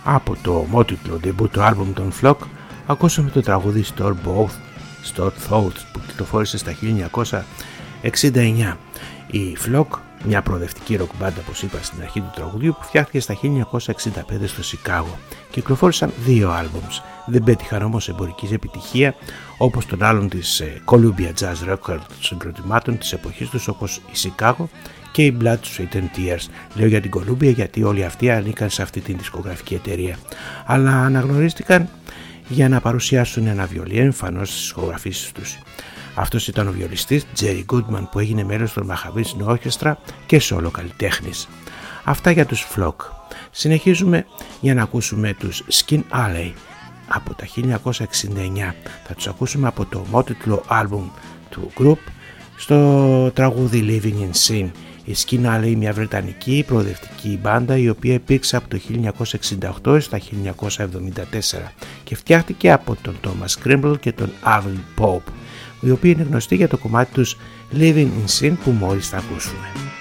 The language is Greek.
Από το ομότιτλο debut του άλμπουμ των Flock ακούσαμε το τραγούδι Store Thoughts που κυκλοφόρησε στα 1969. Οι Flock, μια προοδευτική ροκ μπάντα, όπως είπα στην αρχή του τραγουδιού, που φτιάχτηκε στα 1965 στο Σικάγο. Κυκλοφόρησαν 2 άλμπουμς. Δεν πέτυχαν όμως εμπορικής επιτυχία όπως των άλλων της Columbia Jazz Records συγκροτημάτων της εποχής τους, όπως η Σικάγο και η Blood, Sweat and Tears. Λέω για την Columbia γιατί όλοι αυτοί ανήκαν σε αυτή την δισκογραφική εταιρεία, αλλά αναγνωρίστηκαν για να παρουσιάσουν ένα βιολί εμφανώς στις δισκογραφίες τους. Αυτός ήταν ο βιολιστής Jerry Goodman, που έγινε μέλος των Mahavishnu Orchestra και σόλο καλλιτέχνης. Αυτά για τους Flock. Συνεχίζουμε για να ακούσουμε τους Skin Alley από τα 1969. Θα τους ακούσουμε από το ομότιτλο άλμπουμ του group στο τραγούδι Living in Sin. Η Skin Alley, μια βρετανική προοδευτική μπάντα η οποία υπήρξε από το 1968 στα 1974 και φτιάχτηκε από τον Thomas Crimble και τον Avril Pope, οι οποίοι είναι γνωστοί για το κομμάτι τους Living in Sin που μόλις θα ακούσουμε.